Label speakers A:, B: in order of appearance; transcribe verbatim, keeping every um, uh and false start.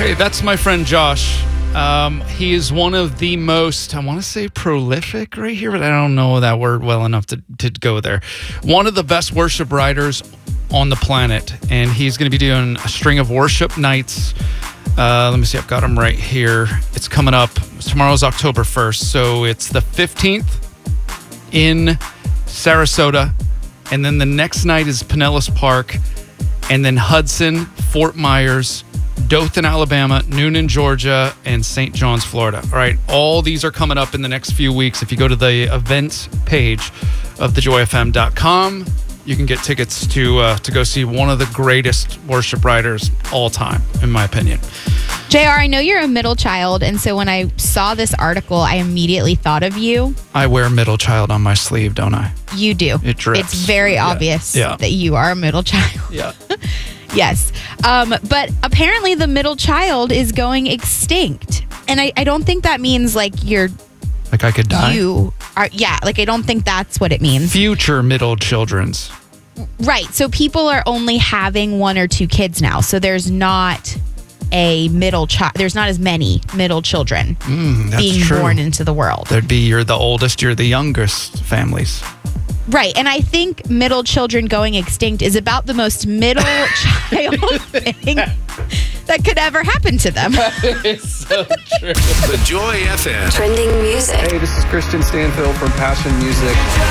A: Hey, that's my friend Josh. Um, he is one of the most, I want to say prolific right here, but I don't know that word well enough to, to go there. One of the best worship writers on the planet. And he's going to be doing a string of worship nights. Uh, let me see, I've got him right here. It's coming up. Tomorrow's October first. So it's the fifteenth in Sarasota. And then the next night is Pinellas Park. And then Hudson, Fort Myers, Dothan, Alabama, Noonan, Georgia, and Saint John's, Florida. All right, all these are coming up in the next few weeks. If you go to the events page of the joy f m dot com, you can get tickets to uh, to go see one of the greatest worship writers all time, in my opinion.
B: J R, I know you're a middle child, and so when I saw this article, I immediately thought of you.
A: I wear middle child on my sleeve, don't I?
B: You do.
A: It drips.
B: It's very
A: Yeah.
B: obvious
A: Yeah.
B: that you are a middle child.
A: Yeah.
B: Yes. Um, but apparently the middle child is going extinct. And I, I don't think that means like you're...
A: Like I could die?
B: You are... Yeah, like I don't think that's what it means.
A: Future middle children's.
B: Right. So people are only having one or two kids now. So there's not a middle child. There's not as many middle children
A: Mm, that's
B: being
A: true.
B: born into the world.
A: There'd be you're the oldest, you're the youngest families.
B: Right. And I think middle children going extinct is about the most middle child thing that could ever happen to them.
A: It's so true.
C: The Joy F M.
D: Trending music.
E: Hey, this is Christian Stanfield from Passion Music.